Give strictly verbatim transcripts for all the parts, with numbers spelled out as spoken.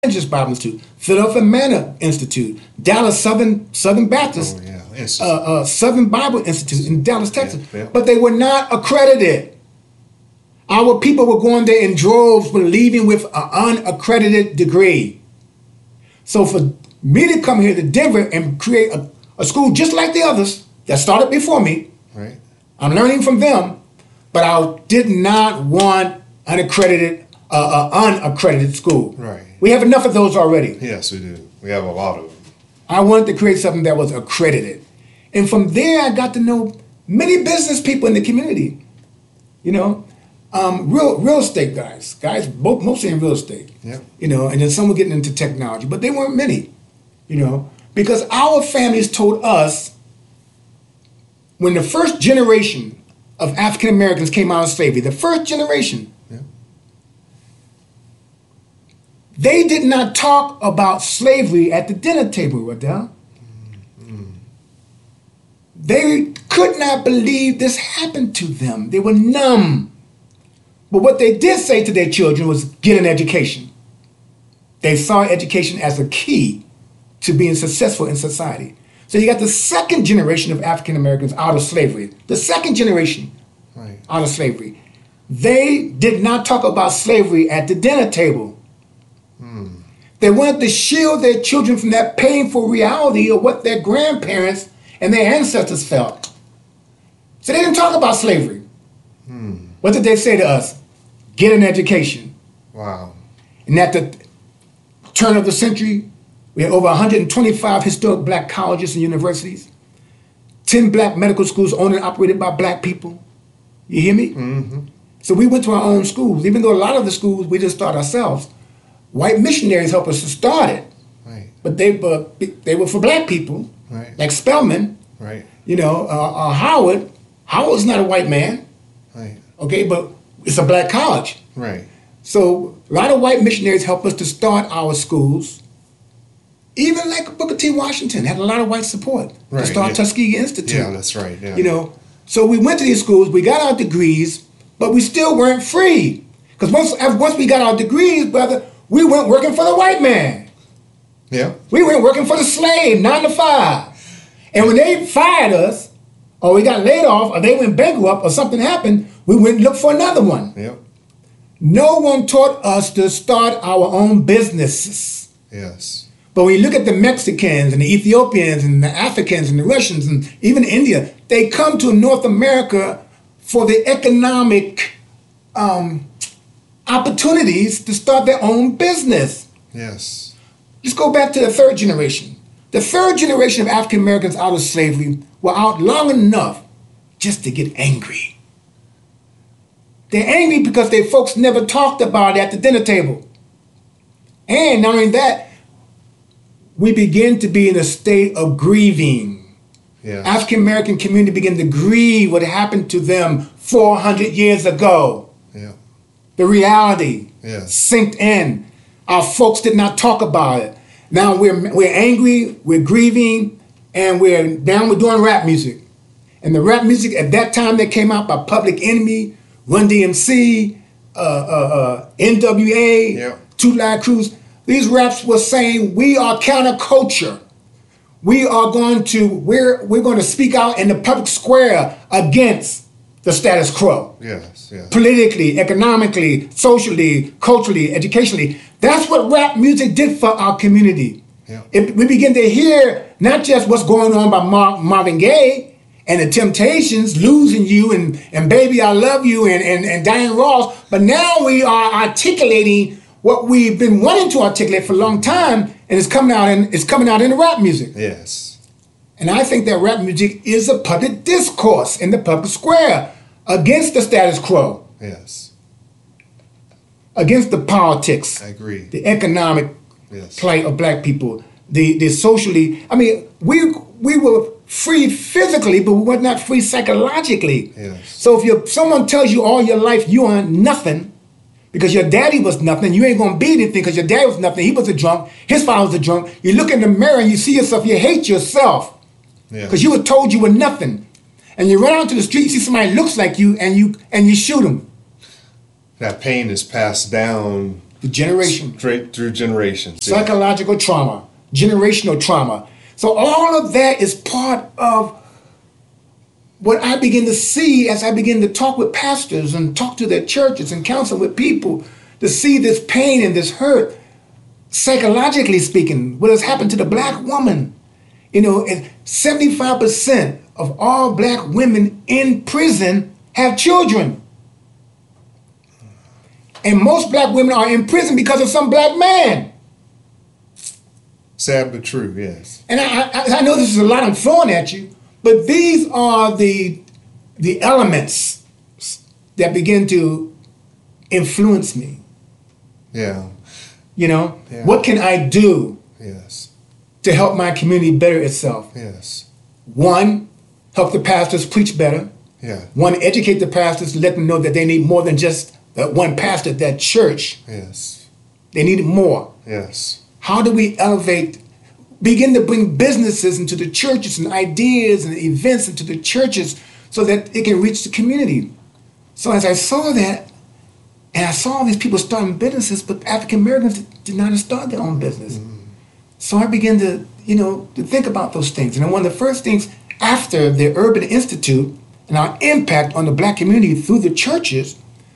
Adventist Bible Institute, Philadelphia Manor Institute, Dallas Southern Southern Baptist, oh, yeah. uh, uh, Southern Bible Institute in Dallas, Texas. Yeah, yeah. But they were not accredited. Our people were going there in droves, but leaving with an unaccredited degree. So for me to come here to Denver and create a, a school just like the others that started before me, right. I'm learning from them, but I did not want unaccredited, uh, uh, unaccredited school. Right. We have enough of those already. Yes, we do. We have a lot of them. I wanted to create something that was accredited. And from there, I got to know many business people in the community. You know, um, real real estate guys, guys, both, mostly in real estate. Yeah. You know, and then some were getting into technology, but they weren't many. You know, because our families told us when the first generation of African Americans came out of slavery, the first generation, yeah. they did not talk about slavery at the dinner table, Rodell. Mm-hmm. They could not believe this happened to them. They were numb. But what they did say to their children was get an education. They saw education as a key to being successful in society. So you got the second generation of African Americans out of slavery. The second generation right. out of slavery. They did not talk about slavery at the dinner table. Mm. They wanted to shield their children from that painful reality of what their grandparents and their ancestors felt. So they didn't talk about slavery. Mm. What did they say to us? Get an education. Wow. And at the turn of the century, we had over one hundred twenty-five historic black colleges and universities, ten black medical schools owned and operated by black people. You hear me? Mm-hmm. So we went to our own schools, even though a lot of the schools we didn't start ourselves. White missionaries helped us to start it. Right. But they, uh, they were for black people, right. like Spelman, right. you know, uh, uh, Howard. Howard's not a white man, right. okay, but it's a black college. Right. So a lot of white missionaries helped us to start our schools. Even like Booker T. Washington had a lot of white support right. to start yeah. Tuskegee Institute. Yeah, that's right. Yeah. You know, so we went to these schools, we got our degrees, but we still weren't free. Because once, once we got our degrees, brother, we went working for the white man. Yeah. We went working for the slave, nine to five. And when they fired us, or we got laid off, or they went bankrupt, or something happened, we went and looked for another one. Yep. No one taught us to start our own businesses. Yes. But when you look at the Mexicans and the Ethiopians and the Africans and the Russians and even India, they come to North America for the economic um, opportunities to start their own business. Yes. Let's go back to the third generation. The third generation of African Americans out of slavery were out long enough just to get angry. They're angry because their folks never talked about it at the dinner table. And not only that, we begin to be in a state of grieving. Yes. African American community begin to grieve what happened to them four hundred years ago. Yeah. The reality yes. sinked in. Our folks did not talk about it. Now we're we're angry, we're grieving, and we're now we're doing rap music. And the rap music at that time that came out by Public Enemy, Run D M C, uh, uh, uh, N W A, yep. Two Live Crews. These raps were saying we are counterculture. We are going to we're we're going to speak out in the public square against the status quo. Yes, yes. Politically, economically, socially, culturally, educationally. That's what rap music did for our community. Yeah. It, we begin to hear not just what's going on by Mar- Marvin Gaye and the Temptations, Losing You, and, and Baby I Love You, and, and, and Diana Ross, but now we are articulating what we've been wanting to articulate for a long time, and it's coming out in it's coming out in the rap music. Yes. And I think that rap music is a public discourse in the public square against the status quo. Yes. Against the politics. I agree. The economic yes. plight of black people. The the socially. I mean, we we were free physically, but we were not free psychologically. Yes. So if you someone tells you all your life you are nothing, because your daddy was nothing, you ain't gonna be anything because your daddy was nothing, he was a drunk, his father was a drunk, you look in the mirror and you see yourself, you hate yourself. Because yeah. you were told you were nothing. And you run out to the street, you see somebody looks like you, and you and you shoot them. That pain is passed down The generation. Straight through generations. Psychological trauma, generational trauma. So all of that is part of what I begin to see as I begin to talk with pastors and talk to their churches and counsel with people, to see this pain and this hurt, psychologically speaking, what has happened to the black woman. You know, seventy-five percent of all black women in prison have children. And most black women are in prison because of some black man. Sad but true, yes. And I, I, I know this is a lot I'm throwing at you, but these are the, the elements that begin to influence me. Yeah. You know, yeah. What can I do yes. to help my community better itself? Yes. One, help the pastors preach better. Yeah. One, educate the pastors to let them know that they need more than just that one pastor at that church. Yes. They need more. Yes. How do we elevate, begin to bring businesses into the churches and ideas and events into the churches so that it can reach the community? So as I saw that, and I saw these people starting businesses, but African Americans did not start their own business. Mm-hmm. So I began to, you know, to think about those things. And one of the first things after the Urban Institute and our impact on the black community through the churches,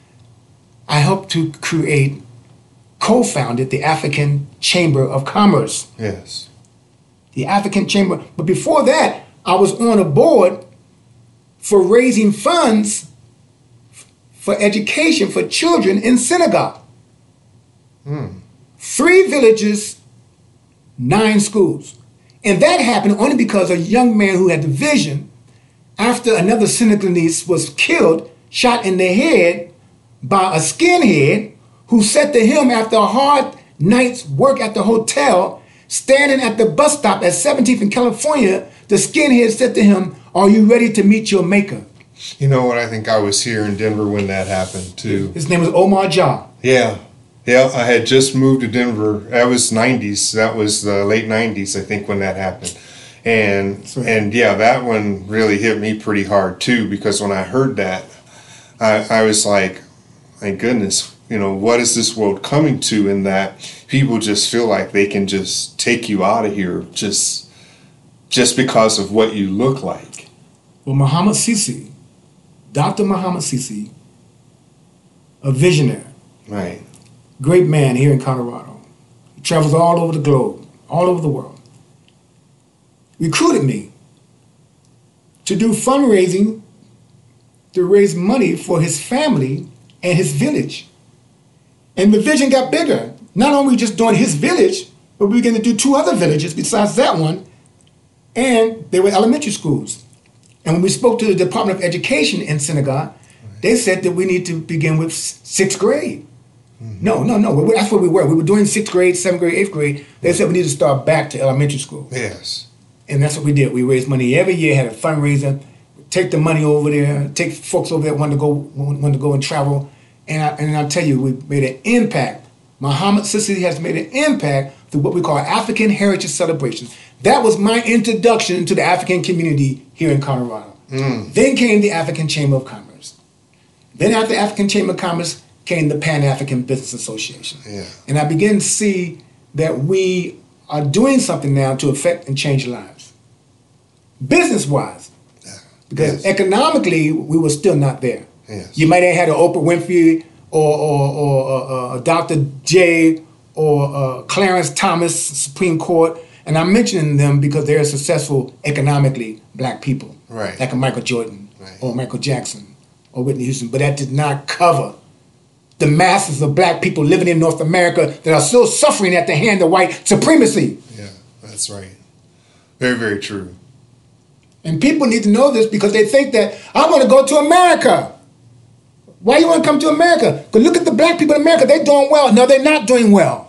I helped to create, co-founded the African Chamber of Commerce. Yes. The African Chamber. But before that, I was on a board for raising funds for education for children in Senegal. Mm. Three villages, nine schools. And that happened only because a young man who had the vision, after another Senegalese was killed, shot in the head by a skinhead who said to him after a hard night's work at the hotel, standing at the bus stop at seventeenth in California, the skinhead said to him, "Are you ready to meet your maker?" You know what? I think I was here in Denver when that happened too. His name was Omar Jah. Yeah. Yeah, I had just moved to Denver. That was nineties. That was the late nineties, I think, when that happened. And right. and yeah, that one really hit me pretty hard too, because when I heard that, I, I was like, my goodness, you know, what is this world coming to, in that people just feel like they can just take you out of here just just because of what you look like. Well, Muhammad Sisi, Doctor Muhammad Sisi, a visionary. Right. Great man here in Colorado. He travels all over the globe, all over the world. Recruited me to do fundraising to raise money for his family and his village. And the vision got bigger. Not only just doing his village, but we began to do two other villages besides that one, and they were elementary schools. And when we spoke to the Department of Education in Senegal, they said that we need to begin with sixth grade. Mm-hmm. No, no, no. That's where we were. We were doing sixth grade, seventh grade, eighth grade. They said we need to start back to elementary school. Yes. And that's what we did. We raised money every year, had a fundraiser, take the money over there, take folks over there that wanted to go, wanted to go and travel. And, I, and I'll tell you, we made an impact. Muhammad Sisi has made an impact through what we call African Heritage Celebrations. That was my introduction to the African community here in Colorado. Mm. Then came the African Chamber of Commerce. Then after the African Chamber of Commerce came the Pan-African Business Association. Yeah. And I began to see that we are doing something now to affect and change lives. Business-wise. Yeah. Because yes. economically, we were still not there. Yes. You might have had an Oprah Winfrey or, or, or uh, uh, Doctor J or uh, Clarence Thomas, Supreme Court. And I'm mentioning them because they're successful economically, black people. Right. Like a Michael Jordan right. or Michael Jackson or Whitney Houston. But that did not cover the masses of black people living in North America that are still suffering at the hand of white supremacy. Yeah, that's right. Very, very true. And people need to know this because they think that, I want to go to America. Why you want to come to America? Because look at the black people in America. They're doing well. No, they're not doing well.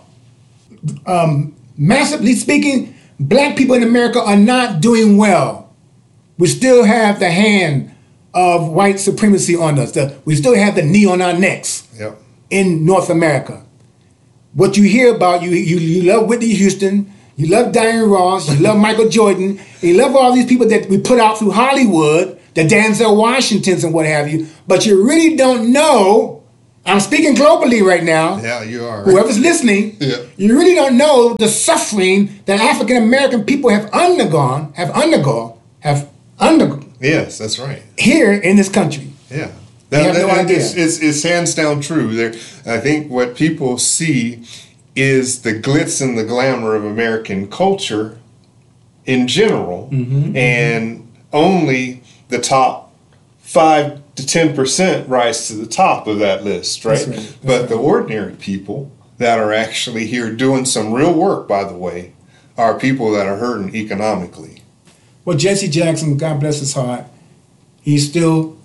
Um, massively speaking, black people in America are not doing well. We still have the hand of white supremacy on us. The, we still have the knee on our necks yep. in North America. What you hear about, you, you, you love Whitney Houston, you love Diane Ross, you love Michael Jordan, you love all these people that we put out through Hollywood, the Denzel Washingtons and what have you, but you really don't know I'm speaking globally right now. Yeah, you are. Whoever's listening, yeah. you really don't know the suffering that African American people have undergone, have undergone, have undergone. Yes, that's right. Here in this country. Yeah. They have no idea. It's, it's, it's hands down true. There, I think what people see is the glitz and the glamour of American culture in general, mm-hmm, and mm-hmm. only the top five to ten percent rise to the top of that list, right? That's right. That's but right. The ordinary people that are actually here doing some real work, by the way, are people that are hurting economically. Well, Jesse Jackson, God bless his heart, he's still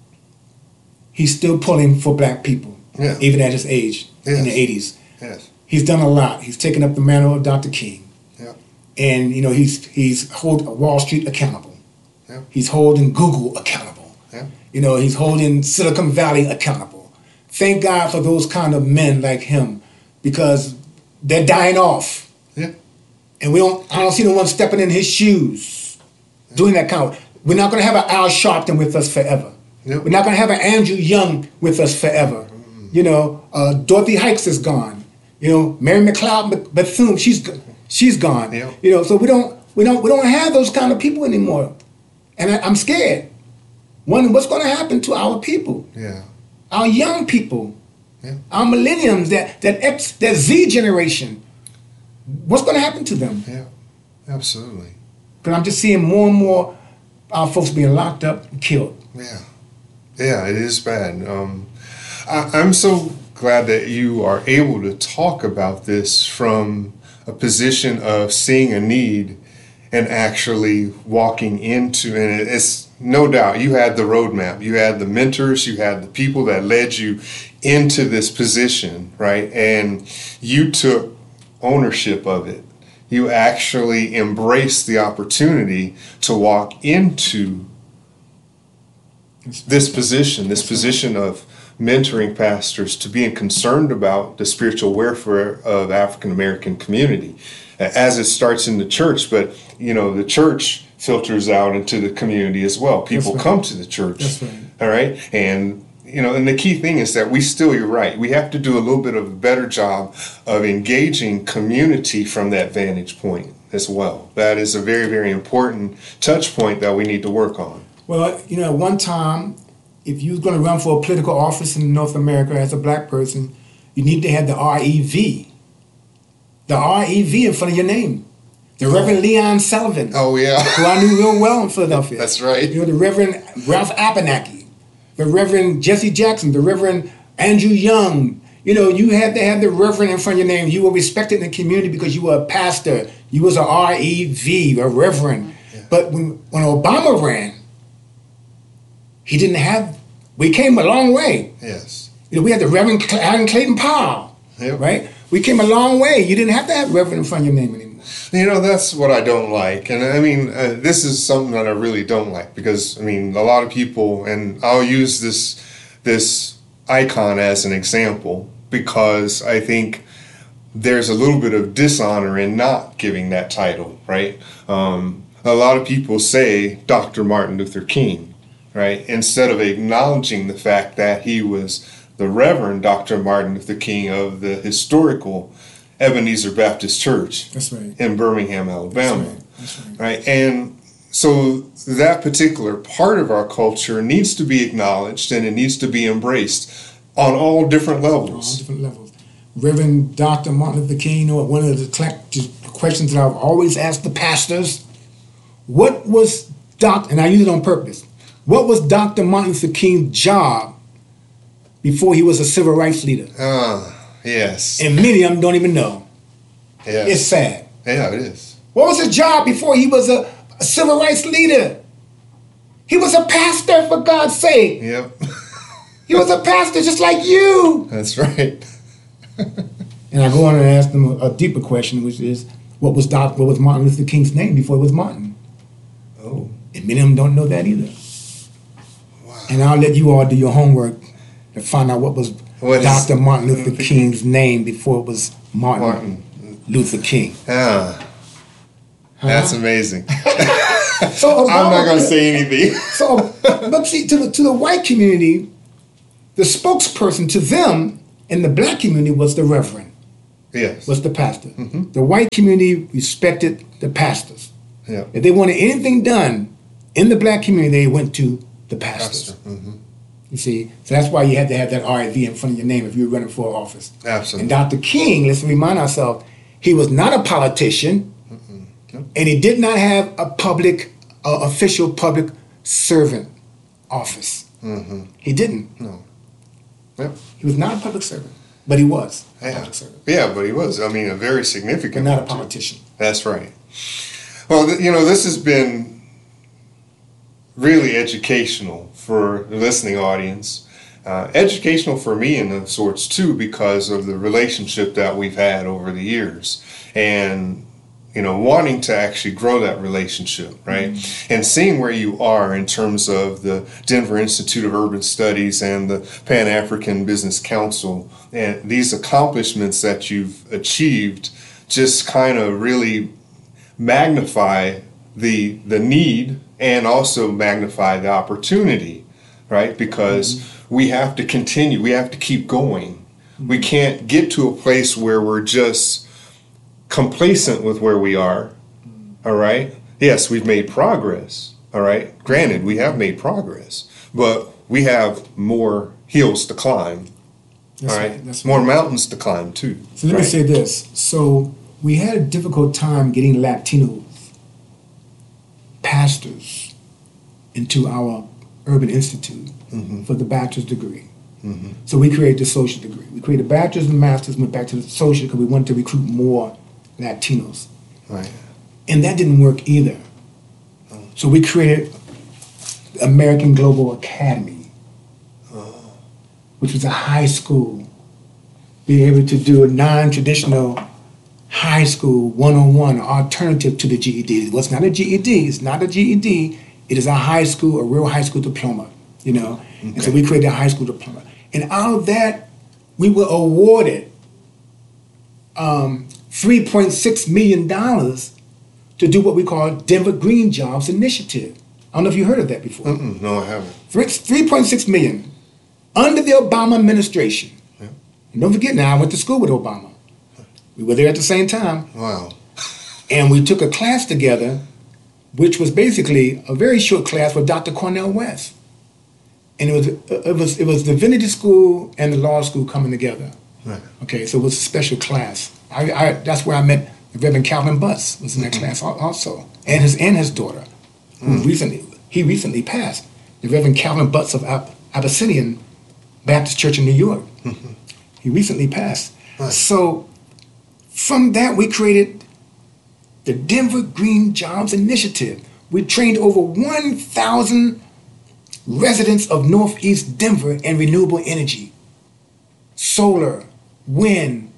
he's still pulling for black people, yeah. even at his age, yes. in the eighties. Yes. He's done a lot. He's taken up the mantle of Doctor King. Yeah. And, you know, he's he's holding Wall Street accountable. Yeah. He's holding Google accountable. Yeah. You know, he's holding Silicon Valley accountable. Thank God for those kind of men like him, because they're dying off. Yeah. And we don't. I don't see no one stepping in his shoes, yeah. doing that kind of. We're not going to have an Al Sharpton with us forever. Yep. We're not going to have an Andrew Young with us forever. Mm-hmm. You know, uh, Dorothy Hikes is gone. You know, Mary McLeod Bethune, she's she's gone. Yep. You know, so we don't we don't we don't have those kind of people anymore, and I, I'm scared. Wondering what's going to happen to our people, yeah, our young people, yeah. our millenniums, that that X, that Z generation. What's going to happen to them? Yeah, absolutely. But I'm just seeing more and more our folks being locked up and killed. Yeah, yeah, it is bad. Um, I, I'm so glad that you are able to talk about this from a position of seeing a need and actually walking into, and it's no doubt you had the roadmap, you had the mentors, you had the people that led you into this position, right? And you took ownership of it. You actually embraced the opportunity to walk into this position, this position of mentoring pastors, to being concerned about the spiritual welfare of African American community, as it starts in the church. But you know, the church filters out into the community as well. People right. come to the church. That's right. All right, and you know, and the key thing is that we still, you're right, we have to do a little bit of a better job of engaging community from that vantage point as well. That is a very, very important touch point that we need to work on. Well, you know, one time, if you was going to run for a political office in North America as a black person, you need to have the R E V. The R E V in front of your name. The Reverend Leon Sullivan. Oh, yeah. Who I knew real well in Philadelphia. That's right. You know, the Reverend Ralph Abernathy, the Reverend Jesse Jackson, the Reverend Andrew Young. You know, you had to have the Reverend in front of your name. You were respected in the community because you were a pastor. You was a R E V, a Reverend. Yeah. But when, when Obama ran, he didn't have, we came a long way. Yes. You know, we had the Reverend Cl- Clayton Powell, yep. right? We came a long way. You didn't have to have Reverend in front of your name anymore. You know, that's what I don't like. And I mean, uh, this is something that I really don't like because, I mean, a lot of people, and I'll use this this icon as an example because I think there's a little bit of dishonor in not giving that title, right? Um, a lot of people say Doctor Martin Luther King, right? Instead of acknowledging the fact that he was the Reverend Doctor Martin Luther King of the historical Ebenezer Baptist Church. That's right. In Birmingham, Alabama. That's right. That's right. Right? And so that particular part of our culture needs to be acknowledged and it needs to be embraced on all different levels. All different levels. Reverend Doctor Martin Luther King, you know, one of the questions that I've always asked the pastors, what was Doctor, and I use it on purpose, what was Doctor Martin Luther King's job before he was a civil rights leader? Ah. Yes. And many of them don't even know. Yeah. It's sad. Yeah, it is. What was his job before he was a, a civil rights leader? He was a pastor, for God's sake. Yep. He was a pastor just like you. That's right. And I go on and ask them a, a deeper question, which is, what was Doc, what was Martin Luther King's name before it was Martin? Oh. And many of them don't know that either. Wow. And I'll let you all do your homework to find out what was What Doctor Martin Luther King's name before it was Martin, Martin. Luther King. Ah, huh? That's amazing. So Obama, I'm not going to say anything. So, but see, to the to the white community, the spokesperson to them in the black community was the reverend. Yes. Was the pastor. Mm-hmm. The white community respected the pastors. Yeah. If they wanted anything done in the black community, they went to the pastors. Pastor. Mm-hmm. You see, so that's why you had to have that R I V in front of your name if you were running for office. Absolutely. And Doctor King, let's remind ourselves, he was not a politician, Mm-mm. Nope. and he did not have a public, uh, official public servant office. Mm-hmm. He didn't. No. Yep. He was not a public servant, but he was a Yeah. public servant, Yeah, but he was. I mean, a very significant. but not a one, too. politician. That's right. Well, th- you know, this has been really educational for the listening audience. Uh, educational for me in of sorts too, because of the relationship that we've had over the years, and you know, wanting to actually grow that relationship, right? Mm-hmm. And seeing where you are in terms of the Denver Institute of Urban Studies and the Pan-African Business Council, and these accomplishments that you've achieved just kind of really magnify the the need and also magnify the opportunity, right? Because mm-hmm. we have to continue, we have to keep going. Mm-hmm. We can't get to a place where we're just complacent with where we are, all right? Yes, we've made progress, all right? Granted, we have made progress, but we have more hills to climb, That's all right? right. That's more right. mountains to climb too. So let right? me say this. So we had a difficult time getting Latinos, pastors, into our Urban Institute mm-hmm. for the bachelor's degree. Mm-hmm. So we created the social degree. We created a bachelor's and master's, went back to the social because we wanted to recruit more Latinos. Right. And that didn't work either. Oh. So we created the American Global Academy, oh. which was a high school, being able to do a non-traditional high school one-on-one alternative to the G E D. It was not a G E D. It's not a G E D. It is a high school, a real high school diploma, you know. Okay. And so we created a high school diploma. And out of that, we were awarded um, three point six million dollars to do what we call Denver Green Jobs Initiative. I don't know if you heard of that before. Mm-mm, no, I haven't. three point six million dollars under the Obama administration. Yeah. And don't forget now, I went to school with Obama. We were there at the same time. Wow. And we took a class together, which was basically a very short class with Doctor Cornel West. And it was it was it was the Divinity School and the law school coming together. Right. Okay, so it was a special class. I, I that's where I met the Reverend Calvin Butts was in that mm-hmm. class also, and his and his daughter, who mm. recently he recently passed. The Reverend Calvin Butts of Ab- Abyssinian Baptist Church in New York. Mm-hmm. He recently passed. Right. So from that we created the Denver Green Jobs Initiative. We trained over one thousand residents of Northeast Denver in renewable energy, solar, wind,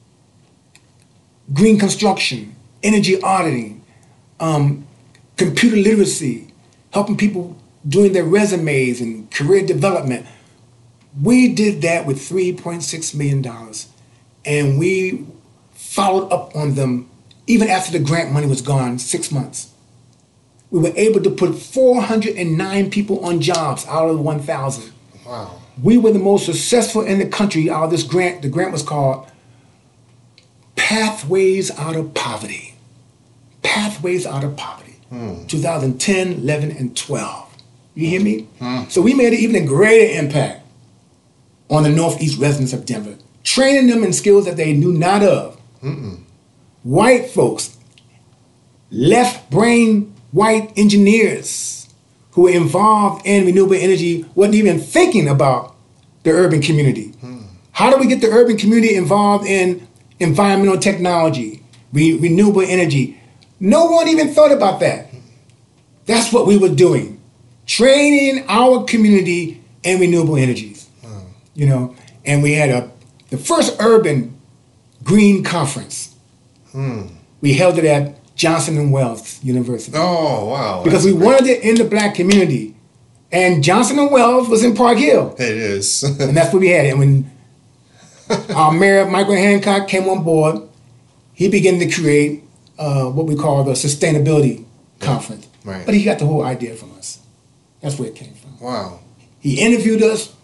green construction, energy auditing, um, computer literacy, helping people doing their resumes and career development. We did that with three point six million dollars, and we followed up on them even after the grant money was gone, six months. We were able to put four hundred nine people on jobs out of the one thousand. Wow. We were the most successful in the country out of this grant. The grant was called Pathways Out of Poverty. Pathways Out of Poverty. Hmm. twenty ten, eleven, and twelve. You hear me? Hmm. So we made an even greater impact on the Northeast residents of Denver, training them in skills that they knew not of. Mm-mm. White folks, left brain white engineers who were involved in renewable energy wasn't even thinking about the urban community. Hmm. How do we get the urban community involved in environmental technology, re- renewable energy? No one even thought about that. That's what we were doing, training our community in renewable energies. Hmm. You know, and we had a the first urban green conference. Hmm. We held it at Johnson and Wales University. Oh, wow. Because we great. wanted it in the black community. And Johnson and Wales was in Park Hill. It is. And that's what we had. And when our mayor, Michael Hancock, came on board, he began to create uh, what we call the Sustainability Conference. Right. But he got the whole idea from us. That's where it came from. Wow. He interviewed us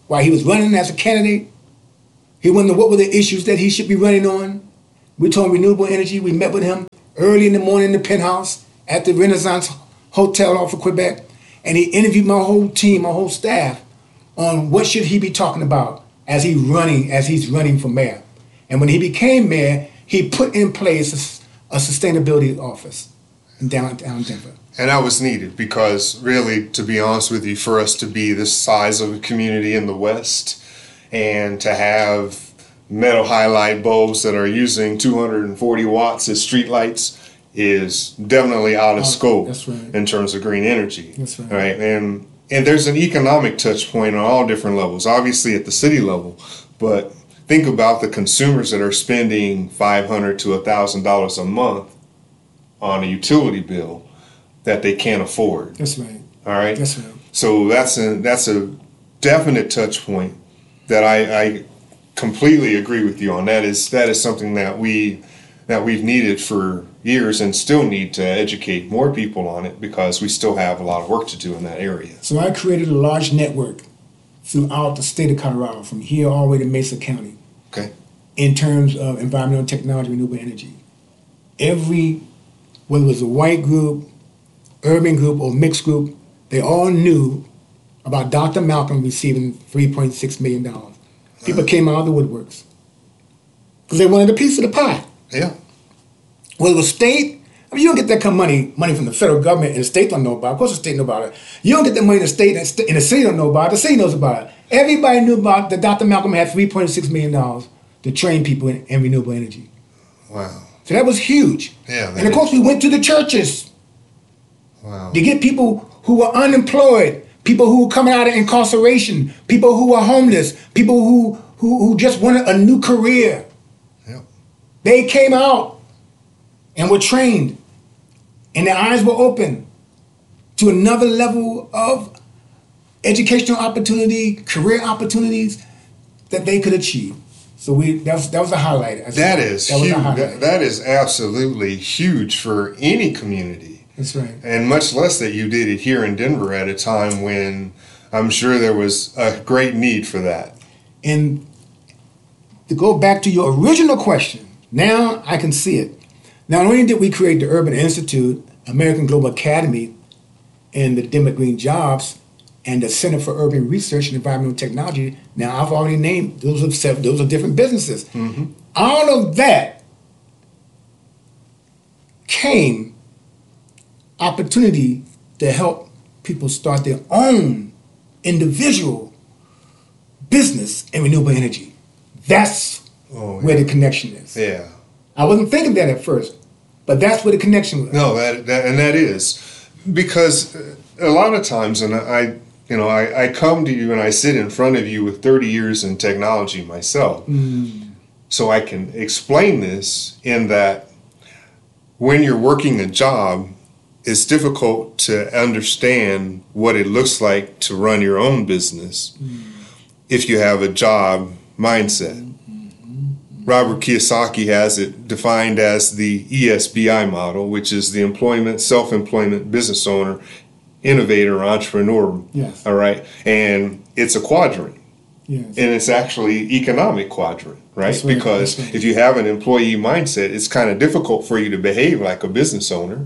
while he was running as a candidate. He wondered what were the issues that he should be running on. We told him renewable energy. We met with him early in the morning in the penthouse at the Renaissance Hotel off of Quebec. And he interviewed my whole team, my whole staff, on what should he be talking about as he running, as he's running for mayor. And when he became mayor, he put in place a, a sustainability office in downtown Denver. And that was needed because really, to be honest with you, for us to be this size of a community in the West and to have metal halide bulbs that are using two hundred forty watts as streetlights is definitely out of oh, scope that's right. in terms of green energy. That's right. Right? And and there's an economic touch point on all different levels, obviously at the city level, but think about the consumers that are spending five hundred to one thousand dollars a month on a utility bill that they can't afford. That's right. All right? That's right. So that's a, that's a definite touch point that I, I completely agree with you on. That is that is something that we that we've needed for years and still need to educate more people on it because we still have a lot of work to do in that area. So I created a large network throughout the state of Colorado, from here all the way to Mesa County. Okay. In terms of environmental technology, renewable energy. Every, whether it was a white group, urban group, or mixed group, they all knew about Doctor Malcolm receiving three point six million dollars. People came out of the woodworks because they wanted a piece of the pie. Yeah. Well, the state, I mean, you don't get that kind of money, money from the federal government, and the state don't know about it. Of course the state know about it. You don't get that money in the state, and the, and the city don't know about it. The city knows about it. Everybody knew about that Doctor Malcolm had three point six million dollars to train people in, in renewable energy. Wow. So that was huge. Yeah. And of course, we went to the churches. Wow. To get people who were unemployed, people who were coming out of incarceration, people who were homeless, people who, who, who just wanted a new career. Yep. They came out and were trained, and their eyes were open to another level of educational opportunity, career opportunities that they could achieve. So we that was that was a highlight. That is that huge. Was that, that is absolutely huge for any community. That's right. And much less that you did it here in Denver at a time when I'm sure there was a great need for that. And to go back to your original question, now I can see it. Not only did we create the Urban Institute, American Global Academy, and the Denver Green Jobs, and the Center for Urban Research and Environmental Technology, now I've already named, those are seven, those are different businesses. Mm-hmm. All of that came opportunity to help people start their own individual business in renewable energy. That's oh, yeah. where the connection is. Yeah. I wasn't thinking that at first, but that's where the connection was. No, that, that and that is because a lot of times, and I, you know, I, I come to you and I sit in front of you with thirty years in technology myself, mm. so I can explain this in that when you're working a job, it's difficult to understand what it looks like to run your own business mm. if you have a job mindset. Robert Kiyosaki has it defined as the E S B I model, which is the employment, self-employment, business owner, innovator, entrepreneur. Yes. All right. And it's a quadrant. Yes. And it's actually economic quadrant, right? That's right. Because That's right. if you have an employee mindset, it's kind of difficult for you to behave like a business owner.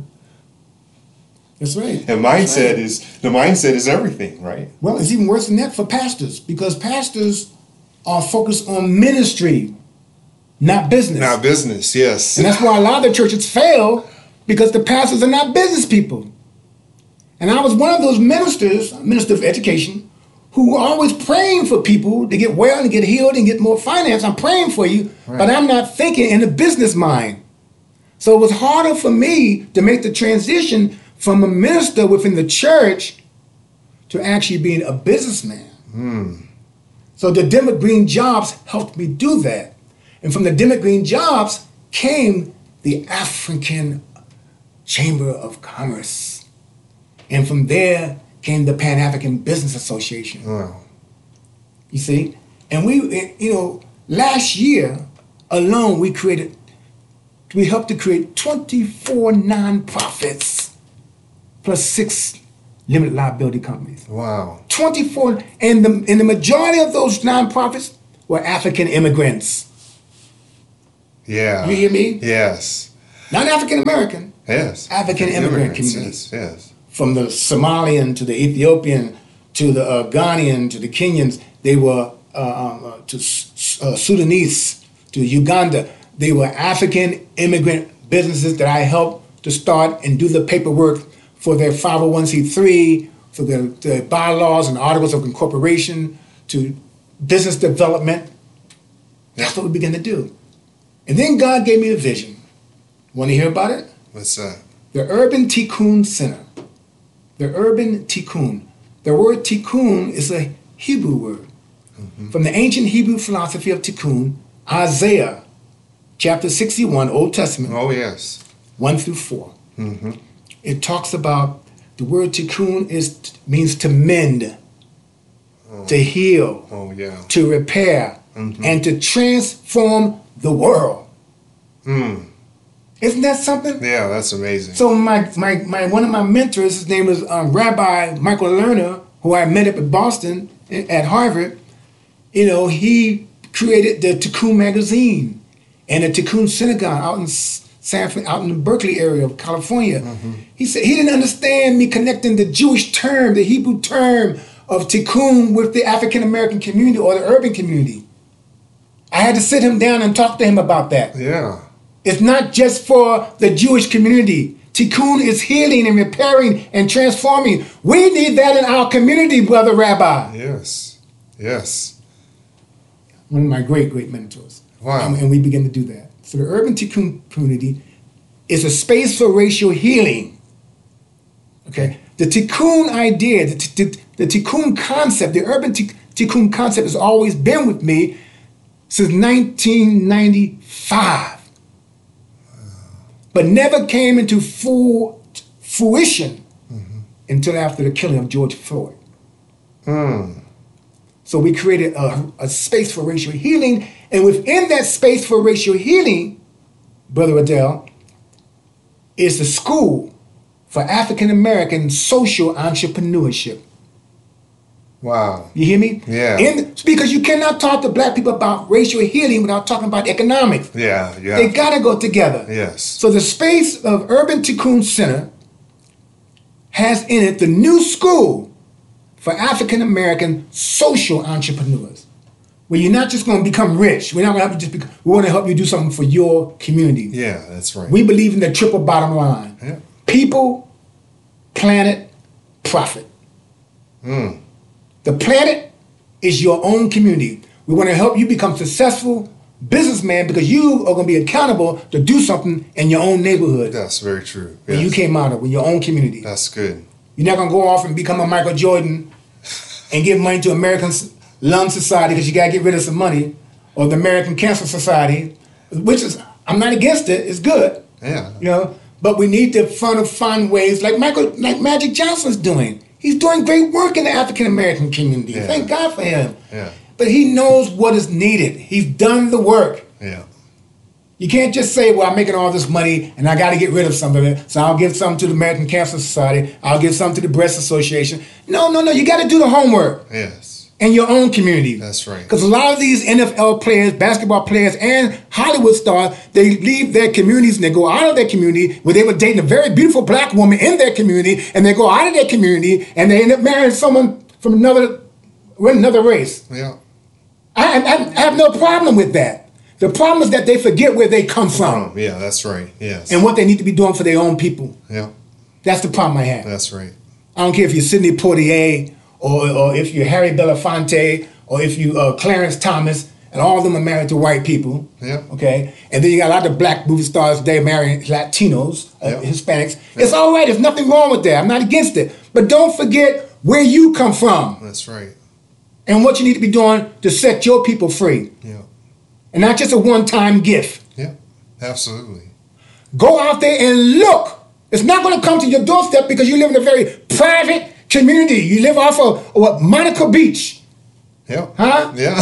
That's right. And mindset right. is, the mindset is everything, right? Well, it's even worse than that for pastors, because pastors are focused on ministry, not business. Not business, yes. And that's why a lot of the churches fail, because the pastors are not business people. And I was one of those ministers, minister of education, who were always praying for people to get well and get healed and get more finance. I'm praying for you, right. But I'm not thinking in a business mind. So it was harder for me to make the transition from a minister within the church to actually being a businessman. Mm. So the Denver Green Jobs helped me do that. And from the Denver Green Jobs came the African Chamber of Commerce. And from there came the Pan-African Business Association. Wow. You see? And we, you know, last year alone, we created, we helped to create twenty-four nonprofits plus six limited liability companies. Wow. twenty-four, and the, and the majority of those nonprofits were African immigrants. Yeah. You hear me? Yes. Not African American. Yes. African immigrant communities. Yes. Yes. From the Somalian to the Ethiopian to the uh, Ghanaian to the Kenyans, they were uh, uh, to uh, Sudanese to Uganda. They were African immigrant businesses that I helped to start and do the paperwork for their five oh one c three, for their, their bylaws and articles of incorporation, to business development. That's what we began to do. And then God gave me a vision. Want to hear about it? What's that? The Urban Tikkun Center. The Urban Tikkun. The word Tikkun is a Hebrew word. Mm-hmm. From the ancient Hebrew philosophy of Tikkun, Isaiah chapter sixty-one, Old Testament. Oh, yes. one through four. Mm-hmm. It talks about, the word Tikkun is, means to mend, oh. to heal, oh, yeah. to repair, mm-hmm. and to transform the world. Mm. Isn't that something? Yeah, that's amazing. So my, my, my one of my mentors, his name is um, Rabbi Michael Lerner, who I met up in Boston at Harvard. You know, he created the Tikkun magazine and the Tikkun synagogue out in San, out in the Berkeley area of California. Mm-hmm. He said he didn't understand me connecting the Jewish term, the Hebrew term of Tikkun with the African American community or the urban community. I had to sit him down and talk to him about that. Yeah. It's not just for the Jewish community. Tikkun is healing and repairing and transforming. We need that in our community, Brother Rabbi. Yes. Yes. One of my great, great mentors. Wow. And, and we begin to do that. So the Urban Tikkun community is a space for racial healing. Okay? The Tikkun idea, the, the, the Tikkun concept, the Urban Tikkun concept has always been with me since nineteen ninety-five. But never came into full fruition mm-hmm. until after the killing of George Floyd. Mm. So we created a, a space for racial healing, and within that space for racial healing, Brother Adele, is the school for African American social entrepreneurship. Wow. You hear me? Yeah. In, because you cannot talk to black people about racial healing without talking about economics. Yeah, yeah. They gotta go together. Yes. So the space of Urban Tikkun Center has in it the new school for African American social entrepreneurs, where you're not just going to become rich. We're not going to help you just become, we want to help you do something for your community. Yeah, that's right. We believe in the triple bottom line. Yeah. People, planet, profit. Mm. The planet is your own community. We want to help you become successful businessman because you are going to be accountable to do something in your own neighborhood. That's very true. Where yes. you came out of, with your own community. That's good. You're not going to go off and become a Michael Jordan and give money to American Lung Society because you got to get rid of some money, or the American Cancer Society, which is, I'm not against it, it's good. Yeah. You know, but we need to find, find ways like Michael, like Magic Johnson's doing. He's doing great work in the African American community. Yeah. Thank God for him. Yeah. But he knows what is needed. He's done the work. Yeah. You can't just say, well, I'm making all this money and I got to get rid of some of it, so I'll give some to the American Cancer Society, I'll give some to the Breast Association. No, no, no, you got to do the homework. Yes. In your own community. That's right. Because a lot of these N F L players, basketball players, and Hollywood stars, they leave their communities and they go out of their community where they were dating a very beautiful black woman in their community, and they go out of their community and they end up marrying someone from another, another race. Yeah. I, I, I have no problem with that. The problem is that they forget where they come from. Yeah, that's right. Yes. And what they need to be doing for their own people. Yeah. That's the problem I have. That's right. I don't care if you're Sidney Poitier, or, or if you're Harry Belafonte, or if you uh, Clarence Thomas, and all of them are married to white people. Yeah. Okay. And then you got a lot of black movie stars, they marrying Latinos, uh, yeah. Hispanics. Yeah. It's all right. There's nothing wrong with that. I'm not against it. But don't forget where you come from. That's right. And what you need to be doing to set your people free. Yeah. And not just a one-time gift. Yeah. Absolutely. Go out there and look. It's not going to come to your doorstep because you live in a very private community. You live off of what, Monaco Beach. Yeah. Huh? Yeah.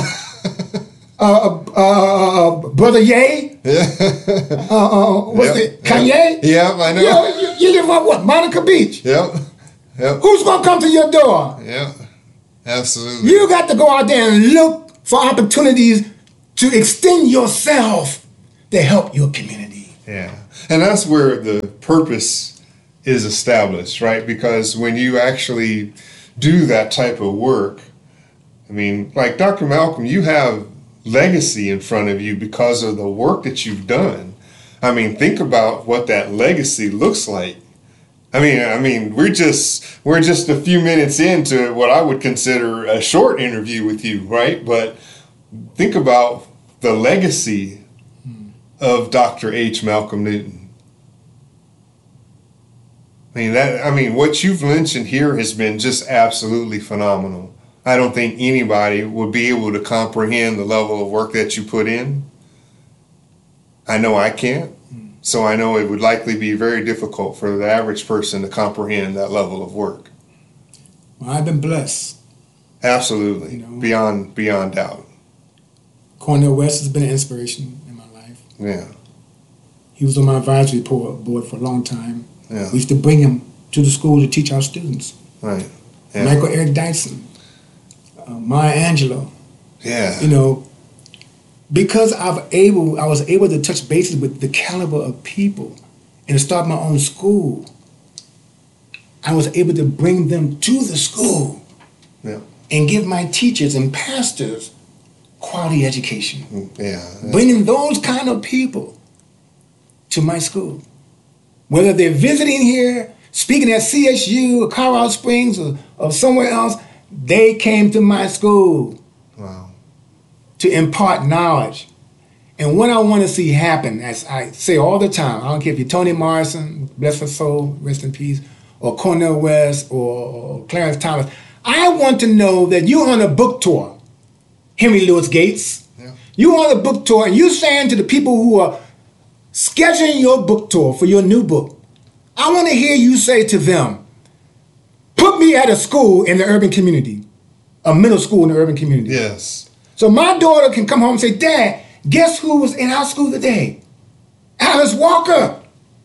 uh, uh, uh, Brother Ye. Yeah. uh, uh, what's yep. it? Kanye. Yeah, I know. You, you, you live on what? Monaco Beach. Yep. Yep. Who's gonna come to your door? Yeah. Absolutely. You got to go out there and look for opportunities to extend yourself to help your community. Yeah. And that's where the purpose is established, right? Because when you actually do that type of work, I mean, like Doctor Malcolm, you have legacy in front of you because of the work that you've done. I mean, think about what that legacy looks like. I mean, I mean, we're just we're just a few minutes into what I would consider a short interview with you, right? But think about the legacy of Doctor H. Malcolm Newton. I mean that. I mean, what you've mentioned here has been just absolutely phenomenal. I don't think anybody would be able to comprehend the level of work that you put in. I know I can't. So I know it would likely be very difficult for the average person to comprehend that level of work. Well, I've been blessed. Absolutely. You know, beyond beyond doubt. Cornel West has been an inspiration in my life. Yeah. He was on my advisory board for a long time. Yeah. We used to bring him to the school to teach our students. Right. Yeah. Michael Eric Dyson, uh, Maya Angelou. Yeah. You know, because I've able, I was able to touch bases with the caliber of people and to start my own school, I was able to bring them to the school yeah. and give my teachers and pastors quality education. Yeah. Bringing those kind of people to my school. Whether they're visiting here, speaking at C S U or Colorado Springs or, or somewhere else, they came to my school. Wow. To impart knowledge. And what I want to see happen, as I say all the time, I don't care if you're Toni Morrison, bless her soul, rest in peace, or Cornel West, or, or Clarence Thomas, I want to know that you're on a book tour, Henry Louis Gates. Yeah. You're on a book tour, and you're saying to the people who are scheduling your book tour for your new book, I want to hear you say to them, put me at a school in the urban community, a middle school in the urban community. Yes. So my daughter can come home and say, Dad, guess who was in our school today? Alice Walker.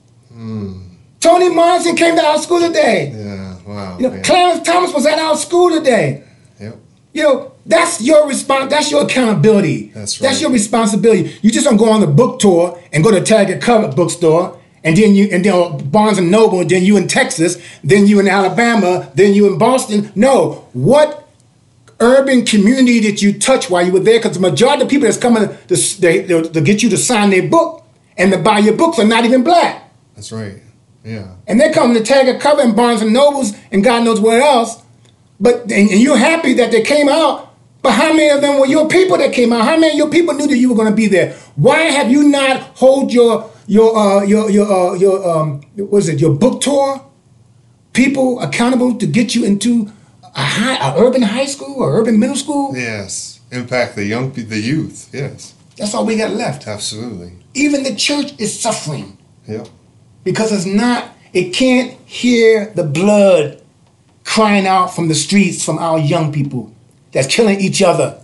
Mm. Toni Morrison came to our school today. Yeah, wow. You know, yeah. Clarence Thomas was at our school today. Yep. You know, that's your response. That's your accountability. That's right. That's your responsibility. You just don't go on the book tour and go to Target Cover bookstore, and then you and then Barnes and Noble, and then you in Texas, then you in Alabama, then you in Boston. No, what urban community that you touch while you were there? Because the majority of the people that's coming to, they, to get you to sign their book and to buy your books are not even black. That's right. Yeah. And they're coming to Target Cover and Barnes and Nobles and God knows where else. But and, and you're happy that they came out. But how many of them were your people that came out? How many of your people knew that you were going to be there? Why have you not hold your your uh, your your uh, your um what is it your book tour people accountable to get you into a high, a urban high school or urban middle school? Yes, impact the young people, the youth. Yes, that's all we got left. Absolutely. Even the church is suffering. Yep. Because it's not. It can't hear the blood crying out from the streets from our young people that's killing each other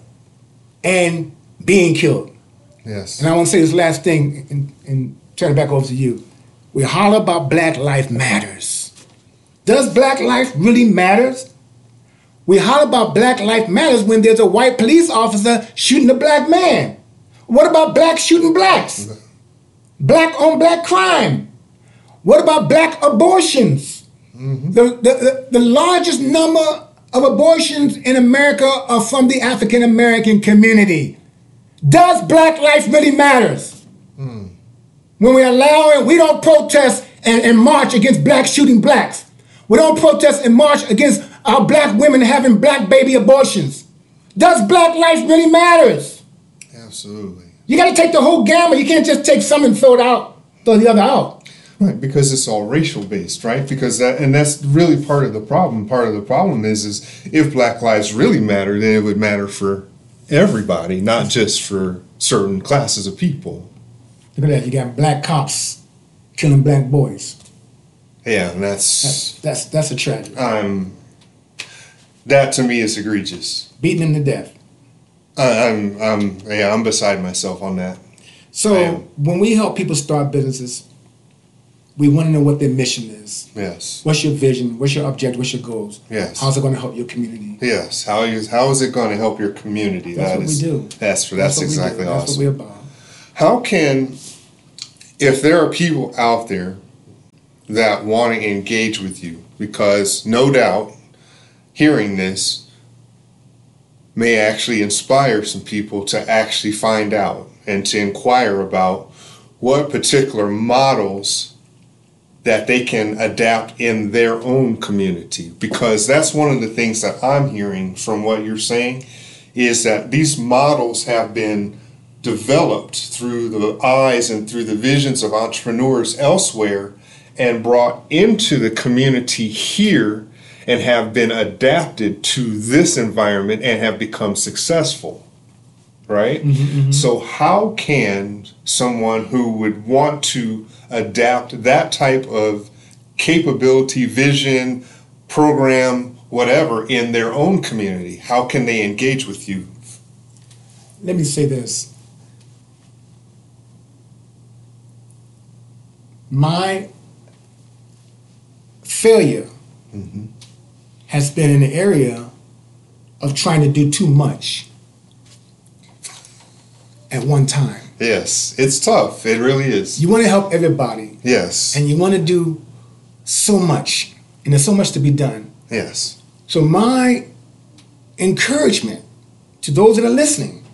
and being killed. Yes. And I want to say this last thing and, and turn it back over to you. We holler about Black Life Matters. Does Black life really matters? We holler about Black Life Matters when there's a white police officer shooting a black man. What about blacks shooting blacks? Black on black crime. What about black abortions? Mm-hmm. The, the, the, the largest number of abortions in America are from the African American community. Does black life really matters? Mm. When we allow it, we don't protest and, and march against blacks shooting blacks. We don't protest and march against our black women having black baby abortions. Does black life really matters? Absolutely. You got to take the whole gamut. You can't just take some and throw it out, throw the other out. Right, because it's all racial based, right? Because that, and that's really part of the problem. Part of the problem is, is if black lives really matter, then it would matter for everybody, not just for certain classes of people. Look at that. You got black cops killing black boys. Yeah, and that's that's that's, that's a tragedy. Um, that to me is egregious. Beating them to death. I, I'm, I'm, yeah, I'm beside myself on that. So when we help people start businesses, we want to know what their mission is. Yes. What's your vision? What's your objective? What's your goals? Yes. How's it going to help your community? Yes. How is how is it going to help your community? That's That what is, we do. That's that's, That's what exactly we do. That's awesome. what we're about. How can, if there are people out there that want to engage with you, because no doubt hearing this may actually inspire some people to actually find out and to inquire about what particular models that they can adapt in their own community, because that's one of the things that I'm hearing from what you're saying is that these models have been developed through the eyes and through the visions of entrepreneurs elsewhere and brought into the community here and have been adapted to this environment and have become successful, right? Mm-hmm, mm-hmm. So how can someone who would want to adapt that type of capability, vision, program, whatever, in their own community, how can they engage with you? Let me say this. My failure mm-hmm. has been in the area of trying to do too much at one time. Yes, it's tough. It really is. You want to help everybody. Yes. And you want to do so much, and there's so much to be done. Yes. So my encouragement to those that are listening,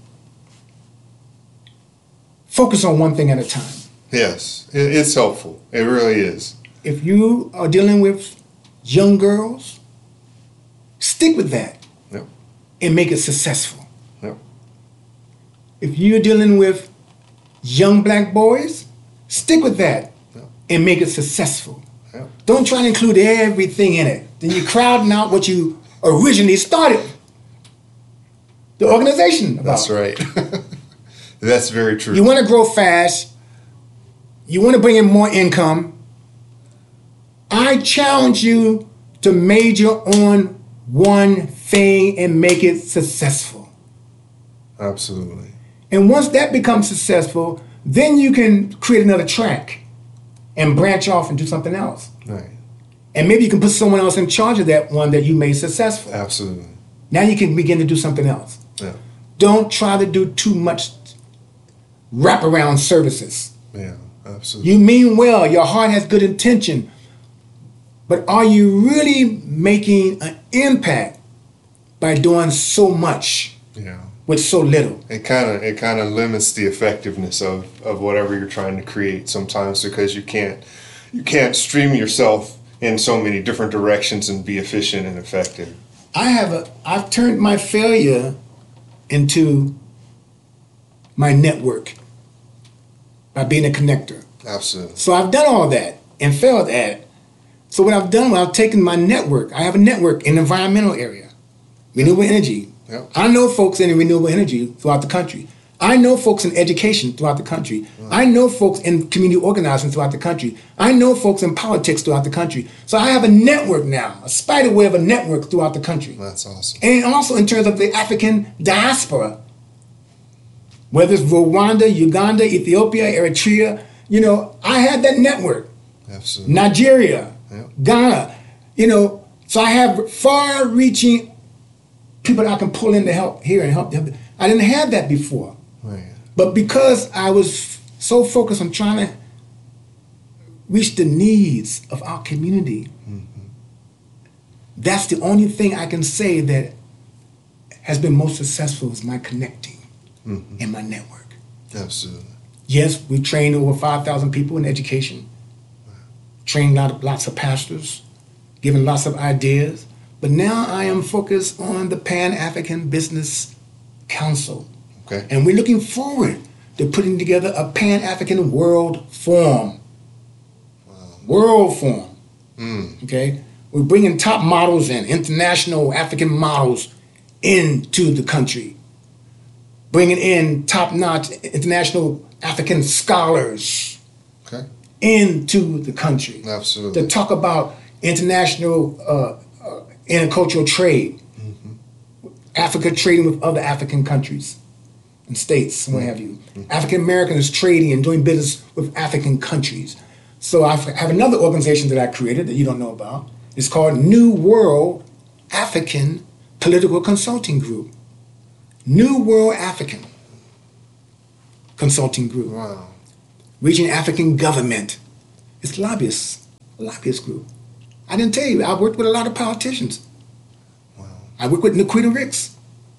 focus on one thing at a time. Yes, it's helpful. It really is. If you are dealing with young girls, stick with that. Yep. And make it successful. Yep. If you're dealing with young black boys, stick with that. Yep. And make it successful. Yep. Don't try to include everything in it. Then you're crowding out what you originally started the organization about. That's right. That's very true. You want to grow fast. You want to bring in more income. I challenge you to major on one thing and make it successful. Absolutely. And once that becomes successful, then you can create another track and branch off and do something else. Right. And maybe you can put someone else in charge of that one that you made successful. Absolutely. Now you can begin to do something else. Yeah. Don't try to do too much wraparound services. Yeah, absolutely. You mean well, your heart has good intention, but are you really making an impact by doing so much yeah. with so little? It kind of it kind of limits the effectiveness of, of whatever you're trying to create sometimes, because you can't you can't stream yourself in so many different directions and be efficient and effective. I have a I've turned my failure into my network by being a connector. Absolutely. So I've done all that and failed at it. So what I've done, well, I've taken my network. I have a network in the environmental area, renewable energy. Yep. I know folks in renewable energy throughout the country. I know folks in education throughout the country. Wow. I know folks in community organizing throughout the country. I know folks in politics throughout the country. So I have a network now, a spider web of a network throughout the country. That's awesome. And also in terms of the African diaspora, whether it's Rwanda, Uganda, Ethiopia, Eritrea, you know, I had that network. Absolutely. Nigeria, yep. Ghana, you know, so I have far-reaching people that I can pull in to help here and help them. I didn't have that before. Right. But because I was so focused on trying to reach the needs of our community, mm-hmm. that's the only thing I can say that has been most successful is my connecting mm-hmm. and my network. Absolutely. Yes, we trained over five thousand people in education, wow. trained lot of, lots of pastors, given lots of ideas, but now I am focused on the Pan-African Business Council. Okay. And we're looking forward to putting together a Pan-African World Forum. Wow. World Forum. Mm. Okay? We're bringing top models in, international African models into the country. Bringing in top-notch international African scholars okay. into the country. Absolutely. To talk about international uh, uh, intercultural trade. Mm-hmm. Africa trading with other African countries and states, and what have you. Mm-hmm. African Americans trading and doing business with African countries. So I have another organization that I created that you don't know about. It's called New World African Political Consulting Group. New World African Consulting Group. Wow. Reaching African Government. It's lobbyists, a lobbyist group. I didn't tell you, I worked with a lot of politicians. Wow. I worked with Nikita Ricks.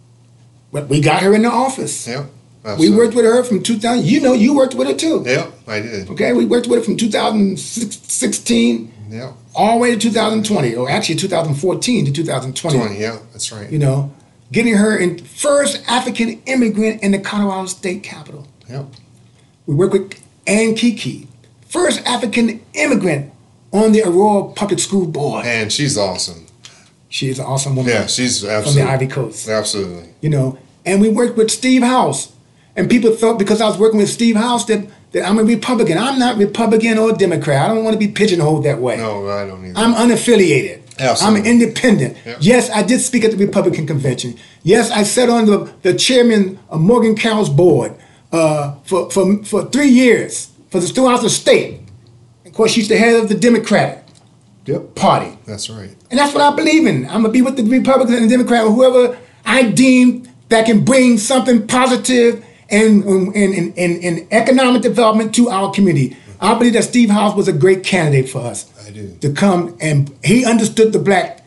But we got her in the office. Yep. We worked with her from two thousand. You know, you worked with her too. Yep, I did. Okay, we worked with her from two thousand sixteen Yep. all the way to two thousand twenty, or actually two thousand fourteen to two thousand twenty. twenty, yeah, that's right. You know, getting her in first African immigrant in the Colorado State Capitol. Yep. We worked with Ann Kiki, first African immigrant on the Aurora Public School Board. And she's awesome. She is an awesome woman. Yeah, she's from absolutely. the Ivy Coast. Absolutely. You know, and we worked with Steve House. And people thought because I was working with Steve House that, that I'm a Republican. I'm not Republican or Democrat. I don't want to be pigeonholed that way. No, I don't either. I'm unaffiliated. Absolutely. I'm independent. Yep. Yes, I did speak at the Republican convention. Yes, I sat on the, the chairman of Morgan Carroll's board uh, for, for, for three years for the Storehouse of State. Of course, she's the head of the Democratic Yep. Party. That's right. And that's what I believe in. I'm going to be with the Republicans and the Democrats or whoever I deem that can bring something positive and in, in, in economic development to our community. I believe that Steve House was a great candidate for us. I do. To come, and he understood the black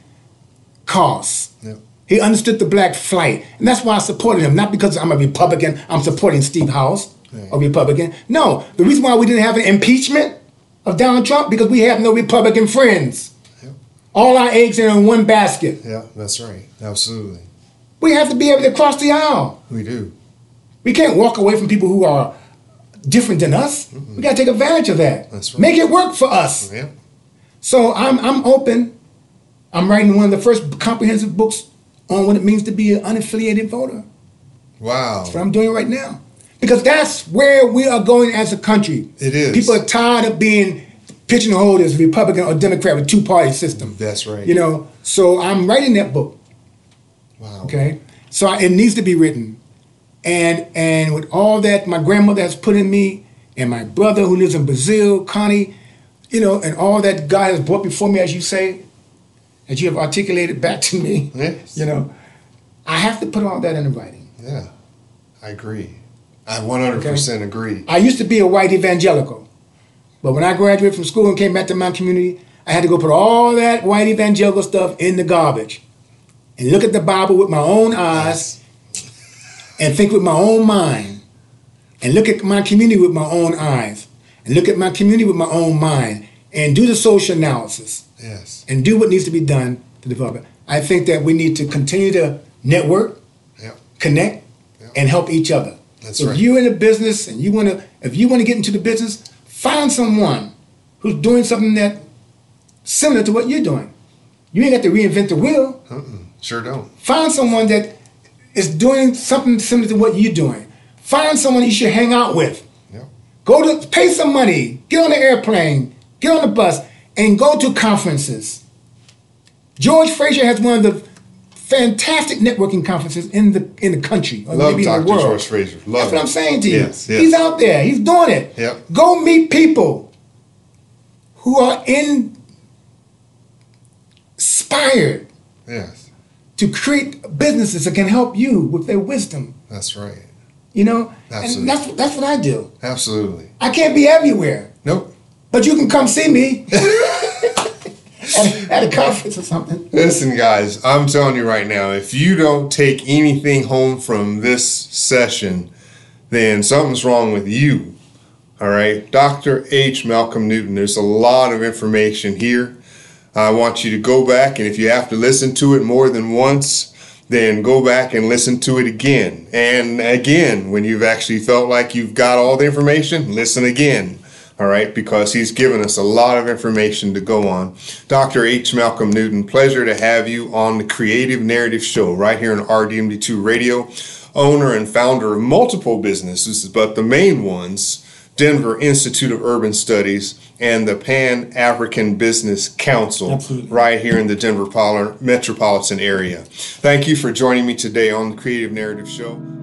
cause. Yep. He understood the black flight. And that's why I supported him. Not because I'm a Republican, I'm supporting Steve House, Right. a Republican. No, the reason why we didn't have an impeachment of Donald Trump, because we have no Republican friends. Yep. All our eggs are in one basket. Yeah, that's right. Absolutely. We have to be able to cross the aisle. We do. We can't walk away from people who are different than us. Mm-hmm. We got to take advantage of that. That's right. Make it work for us. Yeah. So I'm I'm open. I'm writing one of the first comprehensive books on what it means to be an unaffiliated voter. Wow. That's what I'm doing right now. Because that's where we are going as a country. It is. People are tired of being pigeonholed as Republican or Democrat with two-party system. That's right. You know, so I'm writing that book. Wow. Okay? So I, it needs to be written. And and with all that my grandmother has put in me, and my brother who lives in Brazil, Connie, you know, and all that God has brought before me, as you say, as you have articulated back to me, Yes. you know, I have to put all that in writing. Yeah. I agree. I one hundred percent agree. I used to be a white evangelical, but when I graduated from school and came back to my community, I had to go put all that white evangelical stuff in the garbage and look at the Bible with my own eyes and think with my own mind and look at my community with my own eyes and look at my community with my own mind and do the social analysis Yes. and do what needs to be done to develop it. I think that we need to continue to network, Yep. connect, Yep. and help each other. That's if right. you're in a business and you want to, if you want to get into the business, find someone who's doing something that similar to what you're doing. You ain't got to reinvent the wheel. Mm-mm. Sure don't. Find someone that is doing something similar to what you're doing. Find someone you should hang out with. Yep. Go to pay some money. Get on the airplane. Get on the bus and go to conferences. George Fraser has one of the fantastic networking conferences in the in the country, or Love maybe in Doctor the world. George Fraser. Love That's what him. I'm saying to you. Yes, yes. He's out there. He's doing it. Yep. Go meet people who are inspired Yes. to create businesses that can help you with their wisdom. That's right. You know, Absolutely. and that's that's what I do. Absolutely. I can't be everywhere, Nope. but you can come see me at, at a conference or something. Listen, guys, I'm telling you right now, if you don't take anything home from this session, then something's wrong with you. All right? Doctor H. Malcolm Newton, there's a lot of information here. I want you to go back, and if you have to listen to it more than once, then go back and listen to it again. And again, when you've actually felt like you've got all the information, listen again. All right, because he's given us a lot of information to go on. Doctor H. Malcolm Newton, pleasure to have you on the Creative Narrative Show right here on R D M D two Radio. Owner and founder of multiple businesses, but the main ones, Denver Institute of Urban Studies and the Pan-African Business Council. Absolutely. Right here in the Denver metropolitan area. Thank you for joining me today on the Creative Narrative Show.